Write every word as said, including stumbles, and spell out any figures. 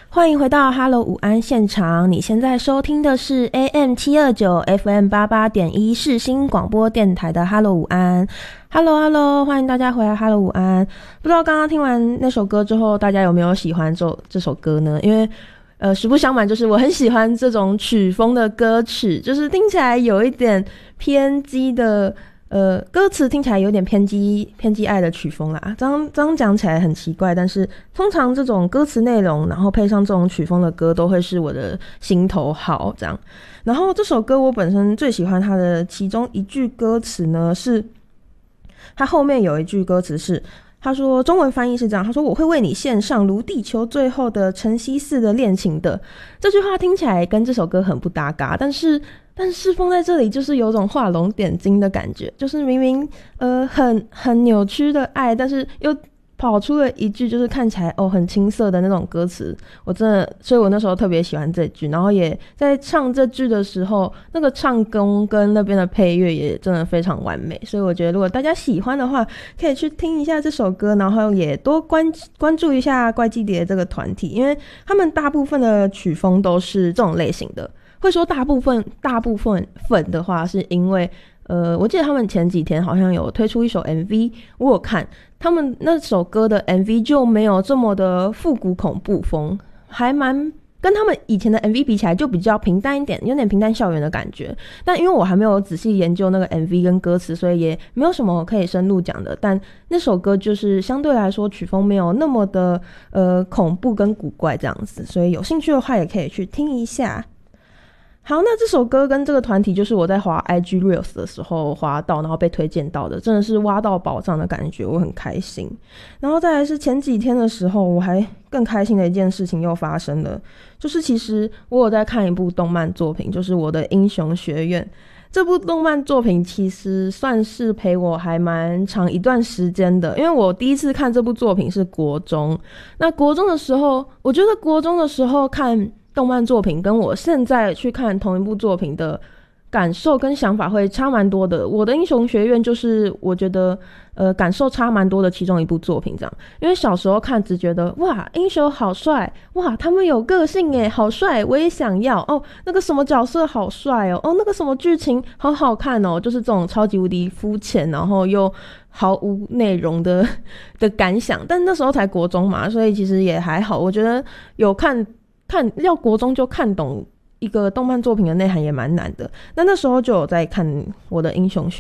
欢迎回到 Hello 午安现场，你现在收听的是 A M 七二九 F M 八八点一 世新广播电台的 Hello 午安。Hello Hello， 欢迎大家回来 Hello 午安。不知道刚刚听完那首歌之后，大家有没有喜欢这这首歌呢？因为呃，实不相瞒，就是我很喜欢这种曲风的歌曲，就是听起来有一点偏激的。呃，歌词听起来有点偏激偏激爱的曲风啦，这样这样讲起来很奇怪，但是通常这种歌词内容，然后配上这种曲风的歌，都会是我的心头好这样。然后这首歌我本身最喜欢它的其中一句歌词呢，是它后面有一句歌词是。他说中文翻译是这样，他说我会为你献上如地球最后的晨曦似的恋情的。这句话听起来跟这首歌很不搭嘎，但是但是放在这里就是有种画龙点睛的感觉，就是明明呃很很扭曲的爱，但是又跑出了一句就是看起来哦很青涩的那种歌词，我真的，所以我那时候特别喜欢这句，然后也在唱这句的时候，那个唱功跟那边的配乐也真的非常完美，所以我觉得如果大家喜欢的话，可以去听一下这首歌，然后也多关关注一下怪基蝶这个团体，因为他们大部分的曲风都是这种类型的。会说大部分大部分粉的话，是因为呃，我记得他们前几天好像有推出一首 M V， 我有看他们那首歌的 M V 就没有这么的复古恐怖风，还蛮跟他们以前的 M V 比起来就比较平淡一点，有点平淡校园的感觉。但因为我还没有仔细研究那个 M V 跟歌词，所以也没有什么可以深入讲的。但那首歌就是相对来说曲风没有那么的呃恐怖跟古怪这样子，所以有兴趣的话也可以去听一下。好，那这首歌跟这个团体就是我在滑 I G Reels 的时候滑到，然后被推荐到的，真的是挖到宝藏的感觉，我很开心。然后再来是前几天的时候，我还更开心的一件事情又发生了，就是其实我有在看一部动漫作品，就是我的英雄学院。这部动漫作品其实算是陪我还蛮长一段时间的，因为我第一次看这部作品是国中。那国中的时候，我觉得国中的时候看动漫作品跟我现在去看同一部作品的感受跟想法会差蛮多的。我的英雄学院就是我觉得呃感受差蛮多的其中一部作品这样，因为小时候看只觉得哇英雄好帅，哇他们有个性耶，好帅，我也想要哦，那个什么角色好帅哦，哦那个什么剧情好好看哦，就是这种超级无敌肤浅然后又毫无内容的的感想。但那时候才国中嘛，所以其实也还好，我觉得有看看要国中就看懂一个动漫作品的内涵也蛮难的。那那时候就有在看我的英雄学